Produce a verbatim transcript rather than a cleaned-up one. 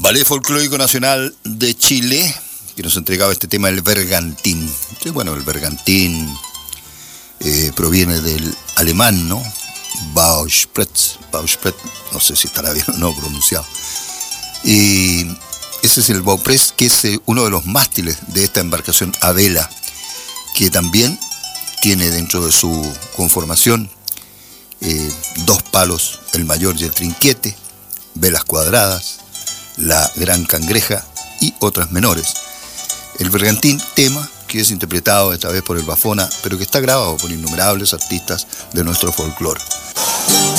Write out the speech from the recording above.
Ballet Folclórico Nacional de Chile, que nos ha entregado este tema, el bergantín. Sí, bueno, el bergantín eh, proviene del alemán, ¿no? Bauspretz, Bauspretz, no sé si estará bien o no pronunciado. Y ese es el Bauspretz, que es uno de los mástiles de esta embarcación a vela, que también tiene dentro de su conformación eh, dos palos, el mayor y el trinquete, velas cuadradas, la gran cangreja y otras menores. El bergantín, tema que es interpretado esta vez por el Bafona, pero que está grabado por innumerables artistas de nuestro folclore.